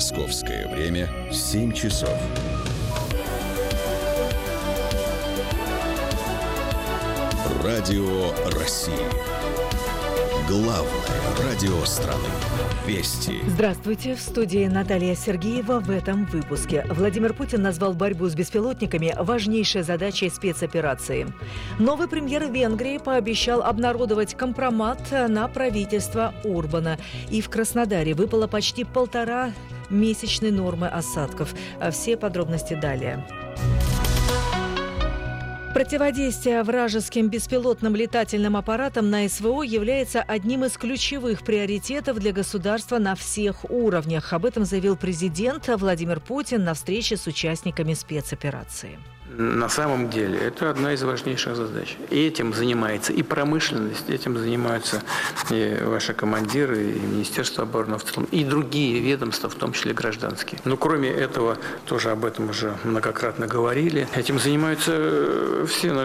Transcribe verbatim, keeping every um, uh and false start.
Московское время семь часов. Радио России. Главное радио страны. Вести. Здравствуйте. В студии Наталья Сергеева. В этом выпуске. Владимир Путин назвал борьбу с беспилотниками важнейшей задачей спецоперации. Новый премьер Венгрии пообещал обнародовать компромат на правительство Орбана. И в Краснодаре выпало почти полтора месячной нормы осадков. Все подробности далее. Противодействие вражеским беспилотным летательным аппаратам на СВО является одним из ключевых приоритетов для государства на всех уровнях. Об этом заявил президент Владимир Путин на встрече с участниками спецоперации. На самом деле это одна из важнейших задач. И этим занимается и промышленность, этим занимаются и ваши командиры, и Министерство обороны в целом, и другие ведомства, в том числе гражданские. Но кроме этого, тоже об этом уже многократно говорили, этим занимаются все